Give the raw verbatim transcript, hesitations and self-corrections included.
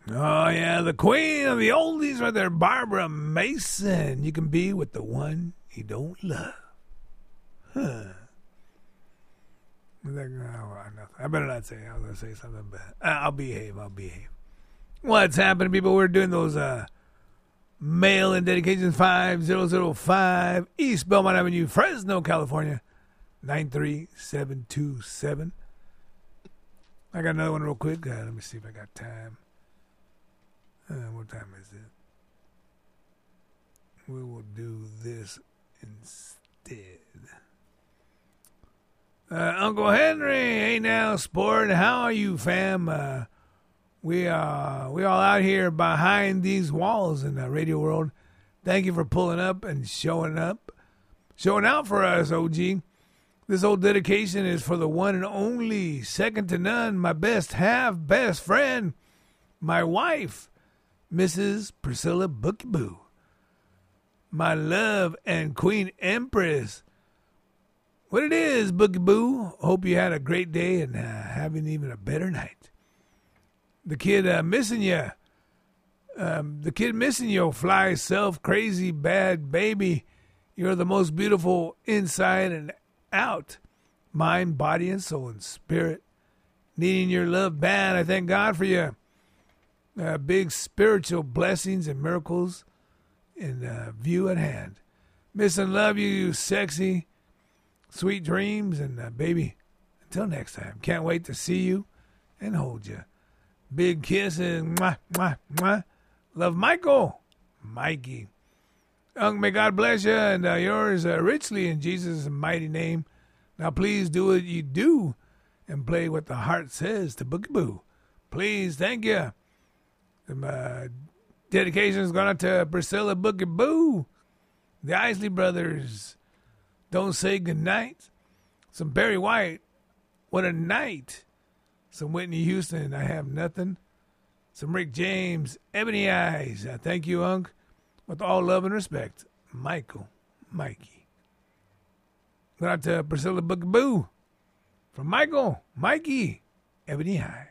Oh, yeah, the queen of the oldies right there, Barbara Mason. You can be with the one you don't love. Huh. Like, oh, I better not say. I was going to say something bad. I'll behave. I'll behave. What's happening, people? We're doing those uh, mail-in dedications. five zero zero five East Belmont Avenue, Fresno, California. nine three seven two seven. I got another one real quick. Uh, let me see if I got time. Uh, what time is it? We will do this instead. Uh, Uncle Henry, hey now, sport. How are you, fam? Uh, we uh, we all out here behind these walls in the radio world. Thank you for pulling up and showing up, showing out for us, O G. This whole dedication is for the one and only, second to none, my best half, best friend, my wife, Missus Priscilla Bookie Boo. My love and Queen Empress. What it is, Boogie Boo. Hope you had a great day and uh, having even a better night. The kid uh, missing you. Um, the kid missing you, fly self, crazy, bad baby. You're the most beautiful inside and out. Mind, body, and soul and spirit. Needing your love bad. I thank God for you. Uh, big spiritual blessings and miracles in uh, view at hand. Miss and love you, you sexy. Sweet dreams, and uh, baby, until next time. Can't wait to see you and hold you. Big kisses. Mwah, mwah, mwah. Love, Michael. Mikey. Unc, may God bless you and uh, yours uh, richly in Jesus' mighty name. Now, please do what you do and play what the heart says to Boogie Boo. Please, thank you. The uh, dedication is going out to Priscilla Boogie Boo, the Isley Brothers. Don't Say Goodnight. Some Barry White. What a night. Some Whitney Houston. I Have Nothing. Some Rick James. Ebony Eyes. I thank you, Unc. With all love and respect. Michael. Mikey. Go out to Priscilla Boogie Boo. From Michael. Mikey. Ebony Eyes.